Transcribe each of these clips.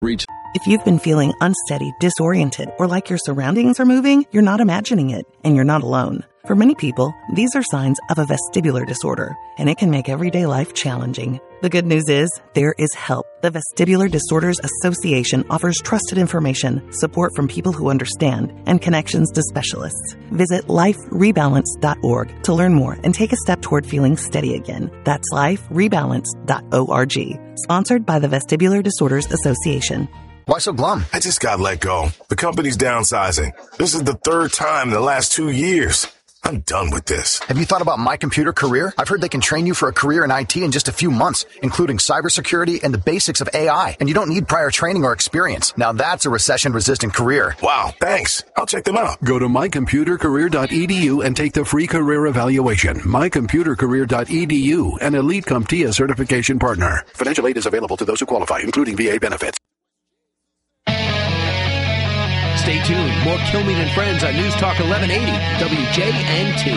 If you've been feeling unsteady, disoriented, or like your surroundings are moving, you're not imagining it, and you're not alone. For many people, these are signs of a vestibular disorder, and it can make everyday life challenging. The good news is, there is help. The Vestibular Disorders Association offers trusted information, support from people who understand, and connections to specialists. Visit liferebalance.org to learn more and take a step toward feeling steady again. That's liferebalance.org. Sponsored by the Vestibular Disorders Association. Why so glum? I just got let go. The company's downsizing. This is the third time in the last 2 years. I'm done with this. Have you thought about My Computer Career? I've heard they can train you for a career in IT in just a few months, including cybersecurity and the basics of AI. And you don't need prior training or experience. Now that's a recession-resistant career. Wow, thanks. I'll check them out. Go to mycomputercareer.edu and take the free career evaluation. Mycomputercareer.edu, an Elite CompTIA certification partner. Financial aid is available to those who qualify, including VA benefits. Stay tuned. More Kilmeade and Friends on News Talk 1180 WJNT.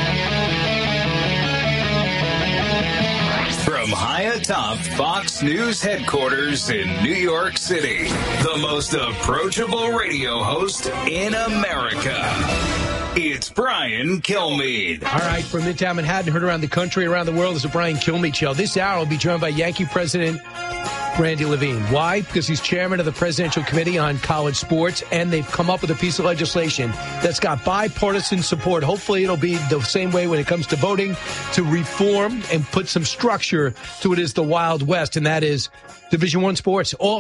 From high atop Fox News headquarters in New York City, the most approachable radio host in America. It's Brian Kilmeade. All right, from Midtown Manhattan, heard around the country, around the world, is the Brian Kilmeade Show. This hour will be joined by Yankee President Randy Levine. Why? Because he's chairman of the Presidential Committee on College Sports, and they've come up with a piece of legislation that's got bipartisan support. Hopefully it'll be the same way when it comes to voting, to reform and put some structure to what is the Wild West, and that is Division I sports, all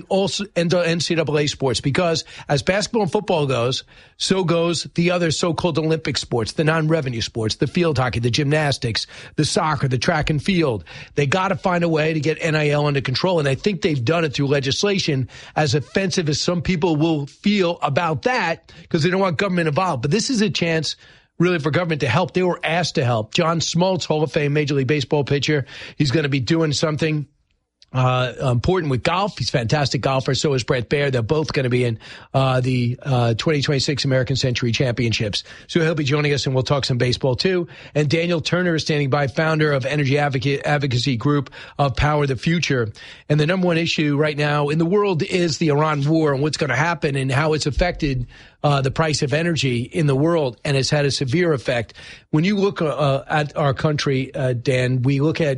NCAA sports, because as basketball and football goes, so goes the other so-called Olympic sports, the non-revenue sports, the field hockey, the gymnastics, the soccer, the track and field. They got to find a way to get NIL under control, and I think they've done it through legislation, as offensive as some people will feel about that, because they don't want government involved. But this is a chance really for government to help. They were asked to help. John Smoltz, Hall of Fame Major League Baseball pitcher, he's going to be doing something important with golf. He's a fantastic golfer. So is Brett Baer. They're both going to be in the 2026 American Century Championships. So he'll be joining us, and we'll talk some baseball too. And Daniel Turner is standing by, founder of energy advocacy group of Power the Future. And the number one issue right now in the world is the Iran war and what's going to happen and how it's affected the price of energy in the world, and it's had a severe effect. When you look at our country, Dan, we look at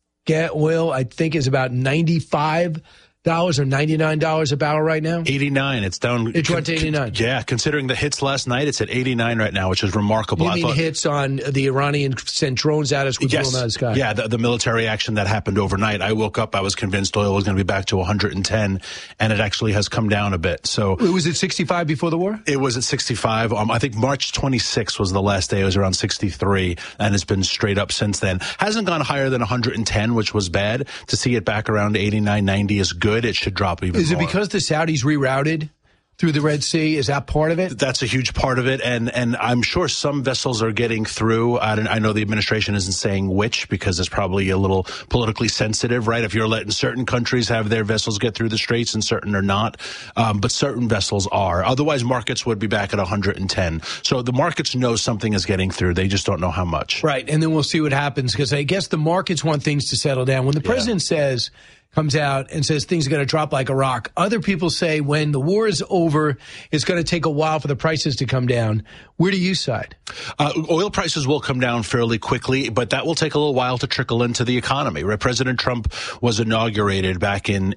oil, I think, is about $95 or $99 a barrel right now? 89. It's down. It's went to 89. Yeah, considering the hits last night, it's at 89 right now, which is remarkable. You mean hits on the Iranian sent drones at us with drones out of the sky? Yeah, the military action that happened overnight. I woke up, I was convinced oil was going to be back to 110, and it actually has come down a bit. So it was at 65 before the war? It was at 65. I think March 26th was the last day. It was around 63, and it's been straight up since then. Hasn't gone higher than 110, which was bad. To see it back around 89, 90 is good. It should drop even more. Is it because the Saudis rerouted through the Red Sea? Is that part of it? That's a huge part of it, and I'm sure some vessels are getting through. I know the administration isn't saying which, because it's probably a little politically sensitive, right? If you're letting certain countries have their vessels get through the straits and certain are not, but certain vessels are. Otherwise, markets would be back at 110. So the markets know something is getting through. They just don't know how much. Right, and then we'll see what happens, because I guess the markets want things to settle down. When the president comes out and says things are going to drop like a rock. Other people say when the war is over, it's going to take a while for the prices to come down. Where do you side? Oil prices will come down fairly quickly, but that will take a little while to trickle into the economy. Right? President Trump was inaugurated back in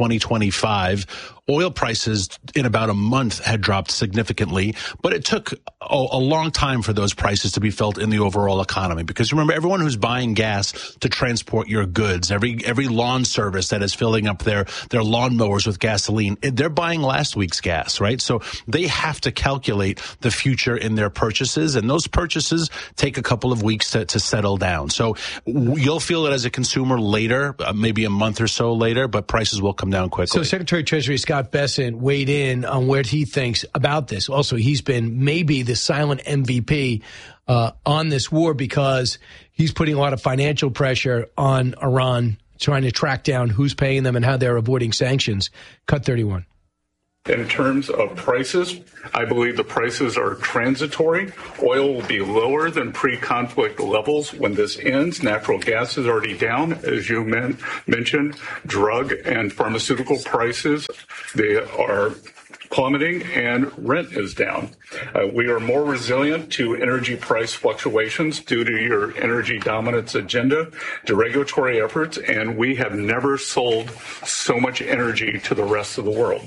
2025. Oil prices in about a month had dropped significantly, but it took a long time for those prices to be felt in the overall economy. Because remember, everyone who's buying gas to transport your goods, every lawn service that is filling up their lawnmowers with gasoline, they're buying last week's gas, right? So they have to calculate the future in their purchases, and those purchases take a couple of weeks to settle down. So you'll feel it as a consumer later, maybe a month or so later, but prices will come down quickly. So Secretary of Treasury Scott Bessent weighed in on what he thinks about this. Also, he's been maybe the silent MVP on this war, because he's putting a lot of financial pressure on Iran, trying to track down who's paying them and how they're avoiding sanctions. Cut 31. In terms of prices, I believe the prices are transitory. Oil will be lower than pre-conflict levels when this ends. Natural gas is already down, as you mentioned. Drug and pharmaceutical prices, they are plummeting, and rent is down. We are more resilient to energy price fluctuations due to your energy dominance agenda, to regulatory efforts, and we have never sold so much energy to the rest of the world.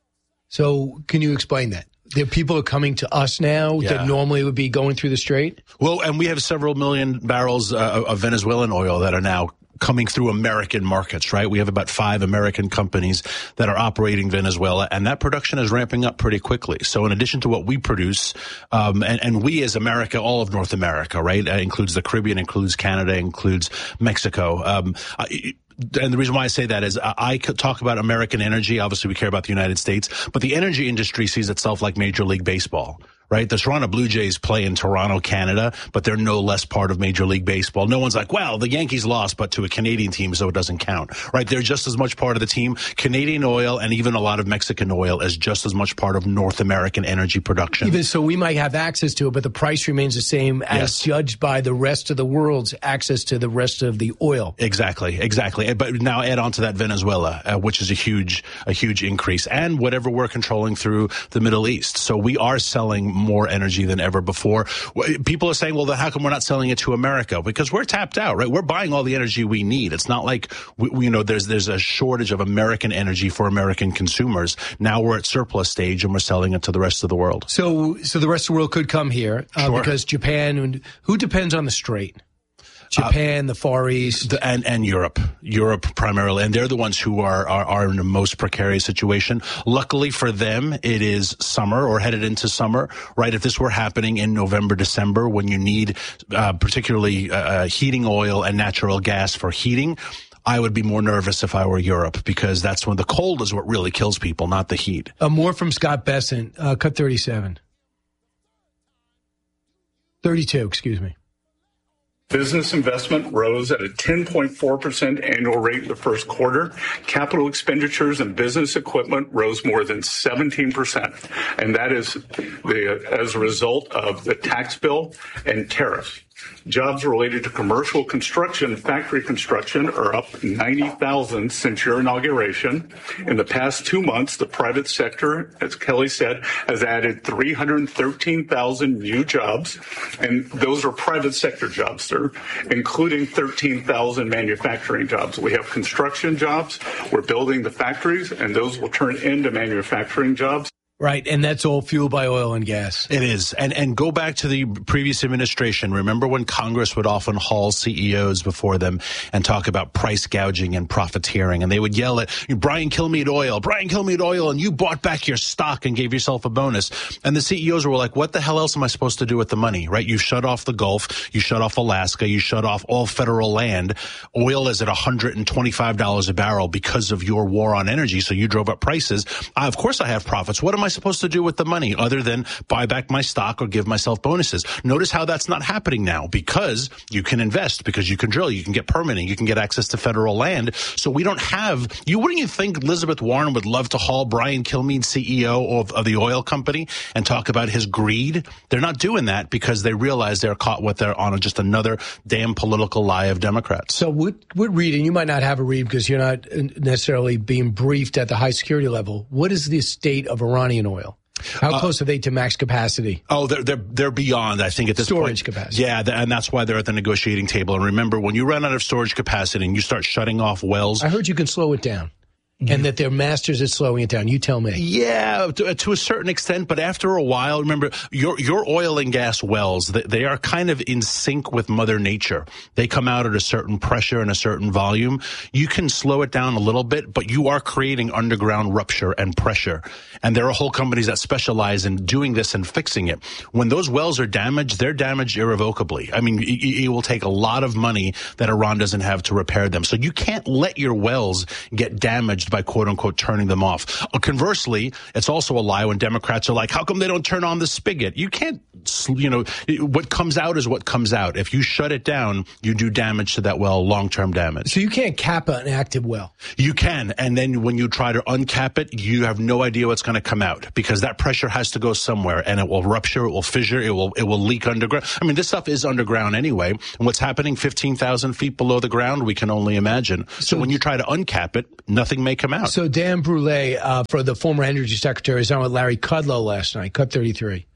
So can you explain that? The people are coming to us now that normally would be going through the strait? Well, and we have several million barrels of Venezuelan oil that are now coming through American markets, right? We have about 5 American companies that are operating Venezuela, and that production is ramping up pretty quickly. So in addition to what we produce, and we as America, all of North America, right? Includes the Caribbean, includes Canada, includes Mexico. And the reason why I say that is I could talk about American energy. Obviously, we care about the United States, but the energy industry sees itself like Major League Baseball. Right? The Toronto Blue Jays play in Toronto, Canada, but they're no less part of Major League Baseball. No one's like, well, the Yankees lost, but to a Canadian team, so it doesn't count. Right? They're just as much part of the team. Canadian oil and even a lot of Mexican oil is just as much part of North American energy production. Even so, we might have access to it, but the price remains the same as judged by the rest of the world's access to the rest of the oil. Exactly. But now add on to that Venezuela, which is a huge increase, and whatever we're controlling through the Middle East. So we are selling more energy than ever before. People are saying, well, then how come we're not selling it to America? Because we're tapped out, right? We're buying all the energy we need. It's not like, there's a shortage of American energy for American consumers. Now we're at surplus stage and we're selling it to the rest of the world. So the rest of the world could come here because Japan, who depends on the strait? Japan, the Far East, and Europe primarily, and they're the ones who are in the most precarious situation. Luckily for them, it is summer or headed into summer, right? If this were happening in November, December, when you need particularly heating oil and natural gas for heating, I would be more nervous if I were Europe, because that's when the cold is what really kills people, not the heat. More from Scott Besson, cut 37. 32, excuse me. Business investment rose at a 10.4% annual rate in the first quarter. Capital expenditures and business equipment rose more than 17%. And that is as a result of the tax bill and tariffs. Jobs related to commercial construction, factory construction, are up 90,000 since your inauguration. In the past 2 months, the private sector, as Kelly said, has added 313,000 new jobs, and those are private sector jobs, sir, including 13,000 manufacturing jobs. We have construction jobs. We're building the factories, and those will turn into manufacturing jobs. Right, and that's all fueled by oil and gas. It is. And go back to the previous administration. Remember when Congress would often haul CEOs before them and talk about price gouging and profiteering, and they would yell at Brian Kilmeade Oil, and you bought back your stock and gave yourself a bonus. And the CEOs were like, what the hell else am I supposed to do with the money, right? You shut off the Gulf, you shut off Alaska, you shut off all federal land. Oil is at $125 a barrel because of your war on energy, so you drove up prices. Of course I have profits. What am I supposed to do with the money other than buy back my stock or give myself bonuses? Notice how that's not happening now, because you can invest, because you can drill, you can get permitting, you can get access to federal land. So we don't have, wouldn't you think Elizabeth Warren would love to haul Brian Kilmeade, CEO of the oil company, and talk about his greed? They're not doing that because they realize they're caught with their on just another damn political lie of Democrats. So what read, and you might not have a read because you're not necessarily being briefed at the high security level, what is the state of Iranian oil? How close are they to max capacity? Oh, they're beyond, I think, at this storage point. Capacity. Yeah, and that's why they're at the negotiating table. And remember, when you run out of storage capacity and you start shutting off wells, I heard you can slow it down. And that they're masters at slowing it down. You tell me. Yeah, to a certain extent. But after a while, remember, your oil and gas wells, they are kind of in sync with Mother Nature. They come out at a certain pressure and a certain volume. You can slow it down a little bit, but you are creating underground rupture and pressure. And there are whole companies that specialize in doing this and fixing it. When those wells are damaged, they're damaged irrevocably. I mean, it will take a lot of money that Iran doesn't have to repair them. So you can't let your wells get damaged damaged by, quote unquote, turning them off. Conversely, it's also a lie when Democrats are like, how come they don't turn on the spigot? You can't, what comes out is what comes out. If you shut it down, you do damage to that well, long-term damage. So you can't cap an active well. You can. And then when you try to uncap it, you have no idea what's going to come out because that pressure has to go somewhere and it will rupture, it will fissure, it will leak underground. I mean, this stuff is underground anyway. And what's happening 15,000 feet below the ground, we can only imagine. So when you try to uncap it, nothing may come out. So Dan Brule, for the former Energy Secretary, is on with Larry Kudlow last night, Cut 33.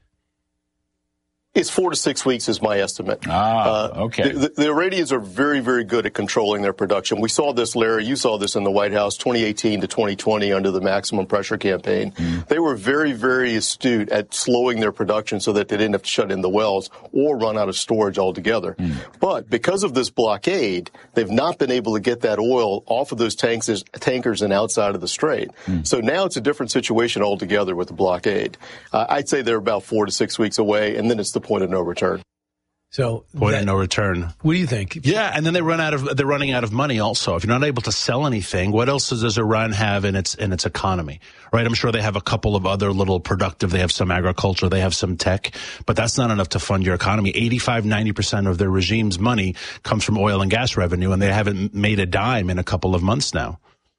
It's 4 to 6 weeks is my estimate. Okay. The Iranians are very, very good at controlling their production. We saw this, Larry, you saw this in the White House, 2018 to 2020 under the maximum pressure campaign. They were very, very astute at slowing their production so that they didn't have to shut in the wells or run out of storage altogether. But because of this blockade, they've not been able to get that oil off of those tankers and outside of the strait. So now it's a different situation altogether with the blockade. I'd say they're about 4 to 6 weeks away, and then it's the point of no return. So point of no return. What do you think? Yeah, and then they're running out of money also. If you're not able to sell anything, what else does Iran have in its economy? Right? I'm sure they have a couple of other little productive, they have some agriculture, they have some tech, but that's not enough to fund your economy. 85-90% of their regime's money comes from oil and gas revenue, and they haven't made a dime in a couple of months now.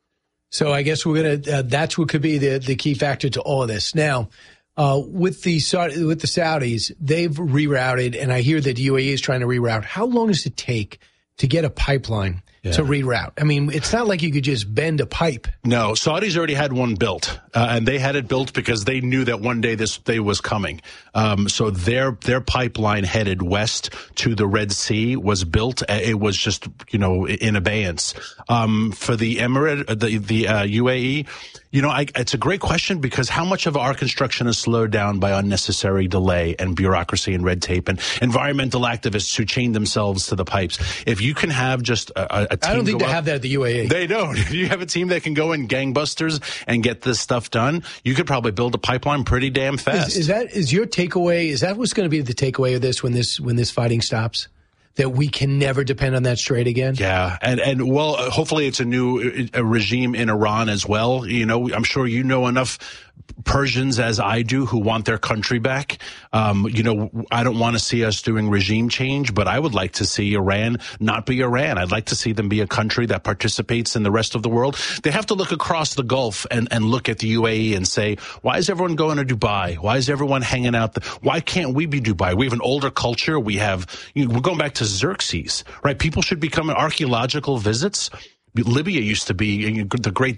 So I guess we're going to that's what could be the key factor to all of this. Now, with the Saudis, they've rerouted, and I hear that the UAE is trying to reroute. How long does it take to get a pipeline to reroute? I mean, it's not like you could just bend a pipe. No, Saudis already had one built, and they had it built because they knew that one day this day was coming. So their pipeline headed west to the Red Sea was built. It was just, in abeyance. For the the UAE, it's a great question because how much of our construction is slowed down by unnecessary delay and bureaucracy and red tape and environmental activists who chain themselves to the pipes. If you can have just a team, I don't think they have that at the UAE. They don't. If you have a team that can go in gangbusters and get this stuff done, you could probably build a pipeline pretty damn fast. Is your takeaway? Is that what's going to be the takeaway of this when this fighting stops? That we can never depend on that strait again? Yeah. And well, hopefully it's a new regime in Iran as well. I'm sure enough Persians as I do who want their country back. I don't want to see us doing regime change, but I would like to see Iran not be Iran. I'd like to see them be a country that participates in the rest of the world. They have to look across the Gulf and look at the UAE and say, why is everyone going to Dubai? Why is everyone hanging out? Why can't we be Dubai? We have an older culture. We're going back to Xerxes, right? People should be coming archaeological visits. Libya used to be the great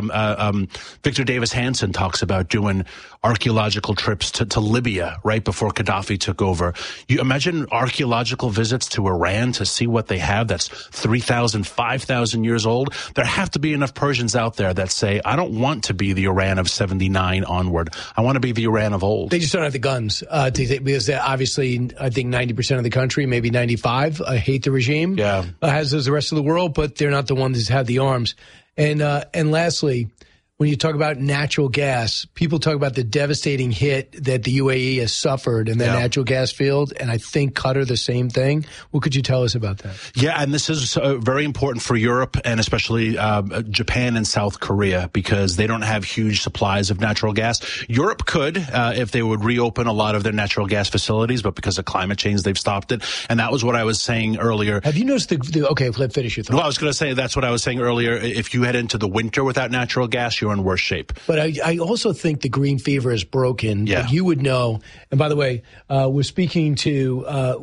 Victor Davis Hanson talks about doing archaeological trips to Libya right before Gaddafi took over. You imagine archaeological visits to Iran to see what they have that's 3,000, 5,000 years old. There have to be enough Persians out there that say, I don't want to be the Iran of 79 onward. I want to be the Iran of old. They just don't have the guns because obviously I think 90% of the country, maybe 95, hate the regime. Yeah. As does the rest of the world, but they're not the ones that have the arms. And lastly, when you talk about natural gas, people talk about the devastating hit that the UAE has suffered in that natural gas field, and I think Qatar the same thing. What could you tell us about that? Yeah, and this is very important for Europe and especially Japan and South Korea because they don't have huge supplies of natural gas. Europe could if they would reopen a lot of their natural gas facilities, but because of climate change, they've stopped it. And that was what I was saying earlier. Have you noticed okay, let's finish your thought. Well, I was going to say that's what I was saying earlier. If you head into the winter without natural gas, you're in worse shape. But I also think the green fever is broken. Yeah. But you would know. And by the way, we're speaking to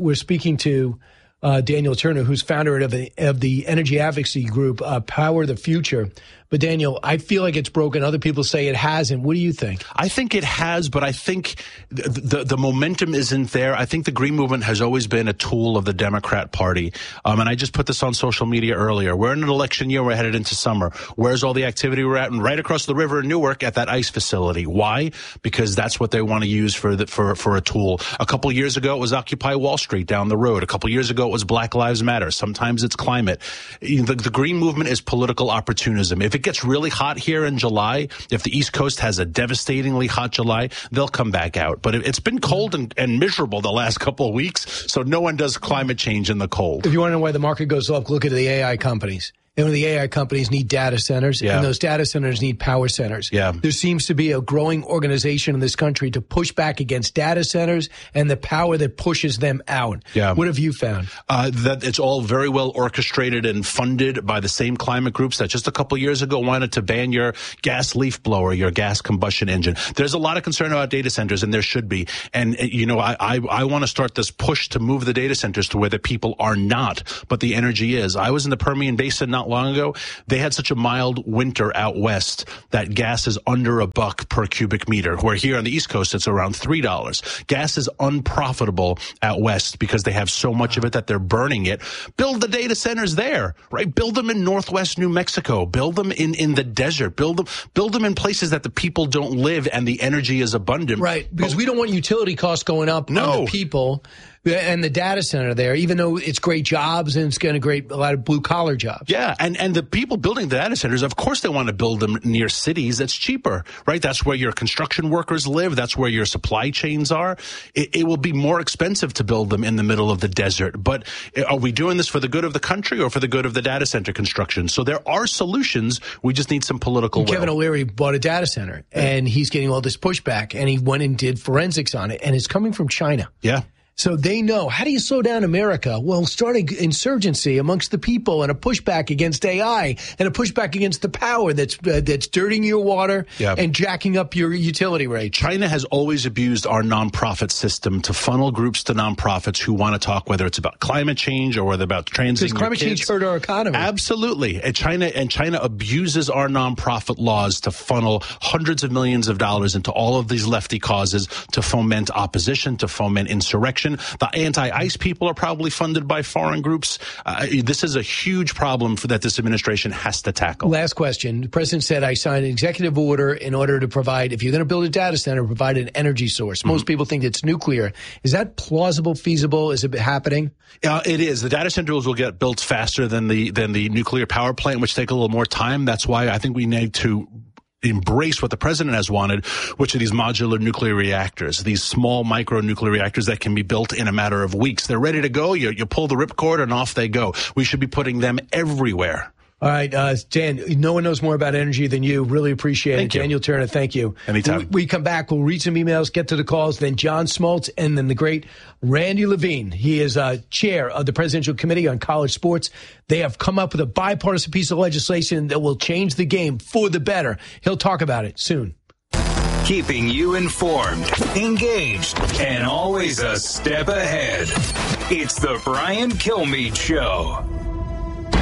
Daniel Turner, who's founder of the energy advocacy group Power the Future. But Daniel, I feel like it's broken. Other people say it hasn't. What do you think? I think it has, but I think the momentum isn't there. I think the Green Movement has always been a tool of the Democrat Party. And I just put this on social media earlier. We're in an election year. We're headed into summer. Where's all the activity we're at? And right across the river in Newark at that ICE facility. Why? Because that's what they want to use for a tool. A couple years ago, it was Occupy Wall Street down the road. A couple years ago, it was Black Lives Matter. Sometimes it's climate. The Green Movement is political opportunism. If it gets really hot here in July, if the East Coast has a devastatingly hot July, they'll come back out. But it's been cold and miserable the last couple of weeks, so no one does climate change in the cold. If you want to know why the market goes up, look at the AI companies. And the AI companies need data centers, and those data centers need power centers. Yeah. There seems to be a growing organization in this country to push back against data centers and the power that pushes them out. Yeah. What have you found? That it's all very well orchestrated and funded by the same climate groups that just a couple years ago wanted to ban your gas leaf blower, your gas combustion engine. There's a lot of concern about data centers, and there should be. And, I want to start this push to move the data centers to where the people are not, but the energy is. I was in the Permian Basin not long ago. They had such a mild winter out west that gas is under $1 per cubic meter, where here on the East Coast it's around $3. Gas is unprofitable out west because they have so much of it that they're burning it. Build the data centers there, right? Build them in northwest New Mexico. Build them in the desert. Build them in places that the people don't live and the energy is abundant. Right, because we don't want utility costs going up on the people and the data center there, even though it's great jobs and it's going to create a lot of blue-collar jobs. Yeah, and the people building the data centers, of course they want to build them near cities. It's cheaper, right? That's where your construction workers live. That's where your supply chains are. It will be more expensive to build them in the middle of the desert. But are we doing this for the good of the country or for the good of the data center construction? So there are solutions. We just need some political will. Kevin O'Leary bought a data center, and he's getting all this pushback, and he went and did forensics on it, and it's coming from China. Yeah. So they know, how do you slow down America? Well, start an insurgency amongst the people and a pushback against AI and a pushback against the power that's dirtying your water and jacking up your utility rate. China has always abused our nonprofit system to funnel groups to nonprofits who want to talk, whether it's about climate change or whether about transiting because climate change hurt our economy. Absolutely. And China abuses our nonprofit laws to funnel hundreds of millions of dollars into all of these lefty causes to foment opposition, to foment insurrection. The anti-ICE people are probably funded by foreign groups. This is a huge problem that this administration has to tackle. Last question. The president said, I signed an executive order in order to provide, if you're going to build a data center, provide an energy source. Most people think it's nuclear. Is that plausible, feasible? Is it happening? It is. The data centers will get built faster than the nuclear power plant, which take a little more time. That's why I think we need to embrace what the president has wanted, which are these modular nuclear reactors, these small micro nuclear reactors that can be built in a matter of weeks. They're ready to go. You pull the ripcord and off they go. We should be putting them everywhere. All right, Dan, no one knows more about energy than you. Really appreciate it. Daniel Turner, thank you. Anytime. We come back, we'll read some emails, get to the calls, then John Smoltz, and then the great Randy Levine. He is chair of the Presidential Committee on College Sports. They have come up with a bipartisan piece of legislation that will change the game for the better. He'll talk about it soon. Keeping you informed, engaged, and always a step ahead. It's the Brian Kilmeade Show.